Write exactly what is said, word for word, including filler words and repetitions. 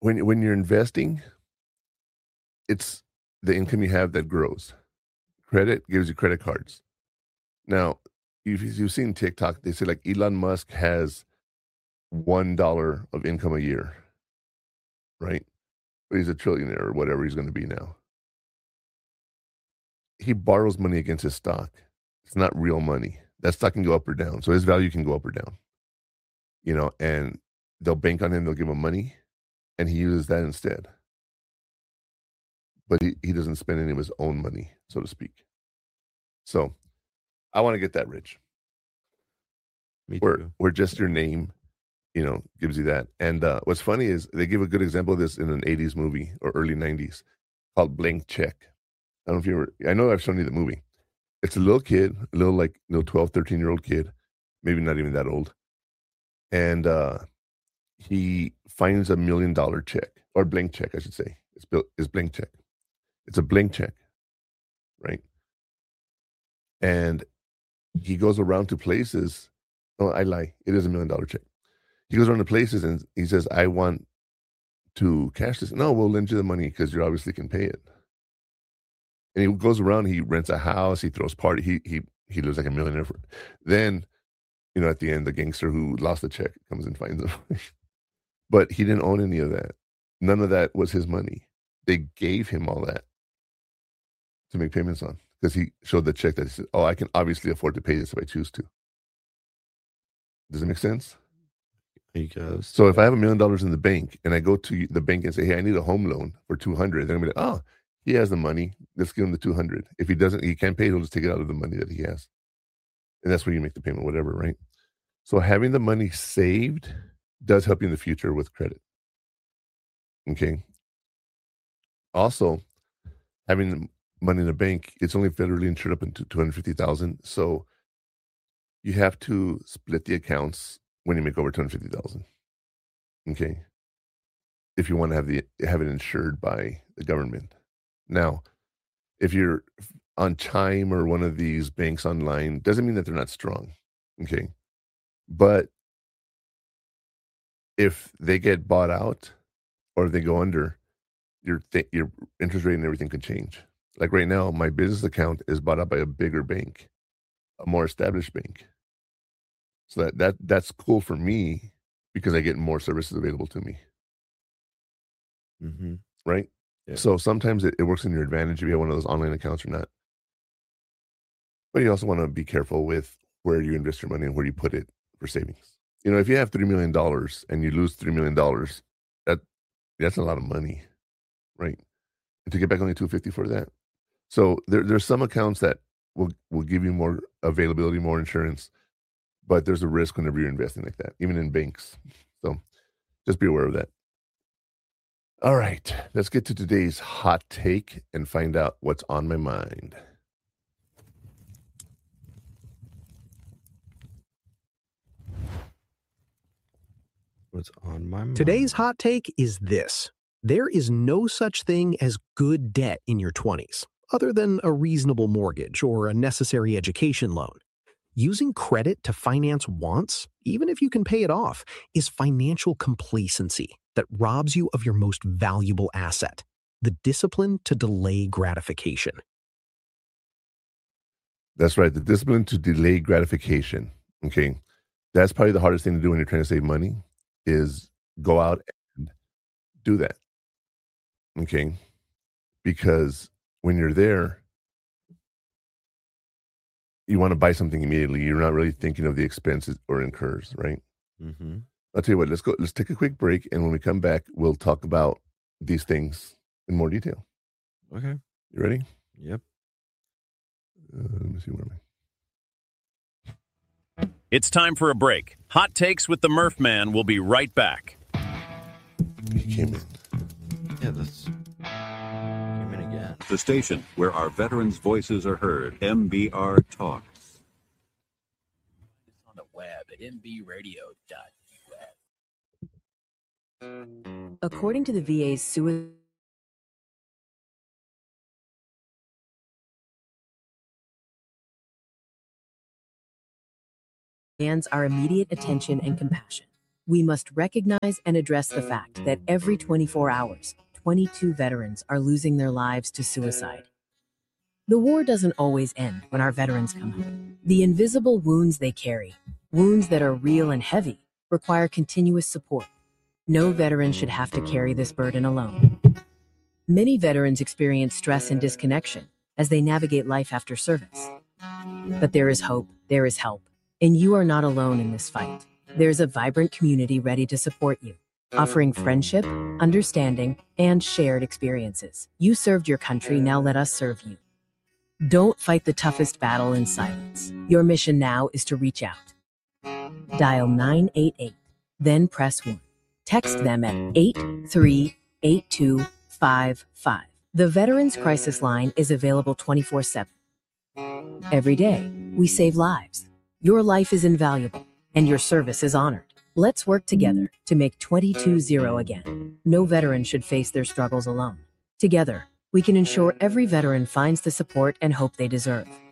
when when you're investing, it's the income you have that grows. Credit gives you credit cards. Now, if you've seen TikTok, they say like Elon Musk has one dollar of income a year, right? But he's a trillionaire or whatever he's going to be now. He borrows money against his stock. It's not real money. That stock can go up or down, so his value can go up or down. You know, and they'll bank on him. They'll give him money, and he uses that instead. But he, he doesn't spend any of his own money, so to speak. So I want to get that rich. Me Where too. where just your name, you know, gives you that. And uh, what's funny is they give a good example of this in an eighties movie or early nineties called Blank Check. I don't know if you ever, I know I've shown you the movie. It's a little kid, a little like, you know, twelve, thirteen year old kid, maybe not even that old. And uh, he finds a million dollar check or blank check, I should say. It's built, it's blank check. It's a blank check, right? And he goes around to places. Oh, I lie. It is a million dollar check. He goes around to places and he says, I want to cash this. No, we'll lend you the money because you obviously can pay it. And he goes around, he rents a house, he throws party, he he he lives like a millionaire. For, then, you know, at the end, the gangster who lost the check comes and finds him. But he didn't own any of that. None of that was his money. They gave him all that to make payments on because he showed the check that he said, oh, I can obviously afford to pay this if I choose to. Does it make sense? He goes. So if I have a million dollars in the bank and I go to the bank and say, hey, I need a home loan for two hundred, they're gonna be like, oh, he has the money. Let's give him the two hundred. If he doesn't, he can't pay, he'll just take it out of the money that he has. And that's where you make the payment, whatever, right? So having the money saved does help you in the future with credit. Okay. Also, having money in the bank, it's only federally insured up into two hundred fifty thousand. So you have to split the accounts when you make over two hundred fifty thousand. Okay. If you want to have the have it insured by the government. Now, if you're on Chime or one of these banks online, doesn't mean that they're not strong. Okay. But if they get bought out or if they go under, your th- your interest rate and everything could change. Like right now, my business account is bought out by a bigger bank, a more established bank. So that, that that's cool for me because I get more services available to me. Mm-hmm. Right? Yeah. So sometimes it, it works in your advantage if you have one of those online accounts or not. But you also want to be careful with where you invest your money and where you put it for savings. You know, if you have three million dollars and you lose three million dollars, that that's a lot of money, right? And to get back only two hundred fifty for that. So there, there's some accounts that will, will give you more availability, more insurance, but there's a risk whenever you're investing like that, even in banks. So just be aware of that. All right, let's get to today's hot take and find out what's on my mind. What's on my mind? Today's hot take is this. There is no such thing as good debt in your twenties, other than a reasonable mortgage or a necessary education loan. Using credit to finance wants, even if you can pay it off, is financial complacency that robs you of your most valuable asset, the discipline to delay gratification. That's right, the discipline to delay gratification. Okay, that's probably the hardest thing to do when you're trying to save money is go out and do that. Okay, because when you're there, you want to buy something immediately. You're not really thinking of the expenses or incurs, right? Mm-hmm. I'll tell you what, let's go, let's take a quick break. And when we come back, we'll talk about these things in more detail. Okay. You ready? Yep. Uh, let me see where am I? It's time for a break. Hot Takes with the Murph Man will be right back. He came in. Yeah, that's came in again. The station where our veterans' voices are heard. M B R Talks. On the web at m b radio dot u s. According to the V A's suicide demands our immediate attention and compassion. We must recognize and address the fact that every twenty-four hours, twenty-two veterans are losing their lives to suicide. The war doesn't always end when our veterans come home. The invisible wounds they carry, wounds that are real and heavy, require continuous support. No veteran should have to carry this burden alone. Many veterans experience stress and disconnection as they navigate life after service. But there is hope, there is help, and you are not alone in this fight. There's a vibrant community ready to support you, offering friendship, understanding, and shared experiences. You served your country, now let us serve you. Don't fight the toughest battle in silence. Your mission now is to reach out. Dial nine eight eight, then press one. Text them at eight three eight two five five. The Veterans Crisis Line is available twenty-four seven. Every day, we save lives. Your life is invaluable, and your service is honored. Let's work together to make twenty-two zero again. No veteran should face their struggles alone. Together, we can ensure every veteran finds the support and hope they deserve.